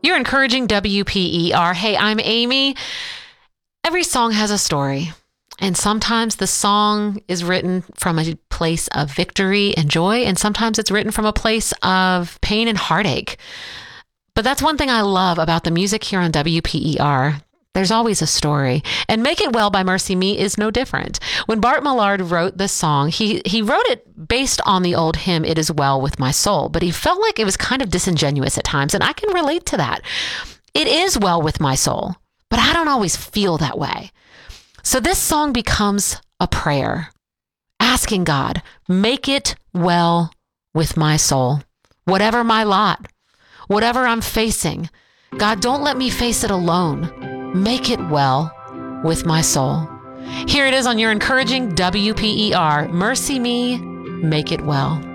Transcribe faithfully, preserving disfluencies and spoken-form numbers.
You're encouraging W P E R. Hey, I'm Amy. Every song has a story. And sometimes the song is written from a place of victory and joy, and sometimes it's written from a place of pain and heartache. But that's one thing I love about the music here on W P E R. There's always a story. And Make It Well by MercyMe is no different. When Bart Millard wrote this song, he, he wrote it based on the old hymn, It Is Well With My Soul, but he felt like it was kind of disingenuous at times, and I can relate to that. It is well with my soul, but I don't always feel that way. So this song becomes a prayer, asking God, make it well with my soul. Whatever my lot, whatever I'm facing, God, don't let me face it alone. Make it well with my soul. Here it is on your encouraging W P E R. MercyMe, Make It Well.